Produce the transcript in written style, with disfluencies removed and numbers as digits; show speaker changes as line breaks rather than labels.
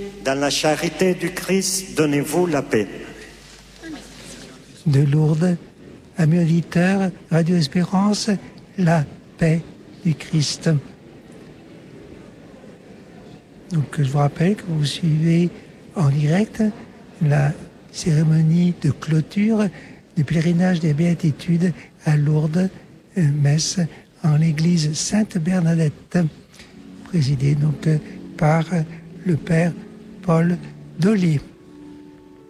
Dans la charité du Christ, donnez-vous la paix.
De Lourdes, amis auditeurs, Radio Espérance, la paix du Christ. Donc je vous rappelle que vous suivez en direct la cérémonie de clôture du pèlerinage des Béatitudes à Lourdes, messe en l'église Sainte-Bernadette, présidée donc par le Père Paul Dollier.